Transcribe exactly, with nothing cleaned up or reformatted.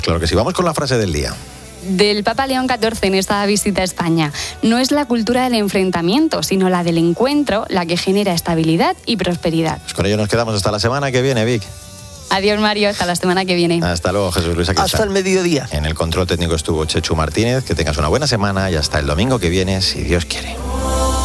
Claro que sí. Vamos con la frase del día. Del Papa León catorce en esta visita a España. No es la cultura del enfrentamiento, sino la del encuentro, la que genera estabilidad y prosperidad. Pues con ello nos quedamos hasta la semana que viene, Vic. Adiós, Mario, hasta la semana que viene. Hasta luego, Jesús Luis. Aquí hasta está. el mediodía. En el control técnico estuvo Chechu Martínez. Que tengas una buena semana y hasta el domingo que viene, si Dios quiere.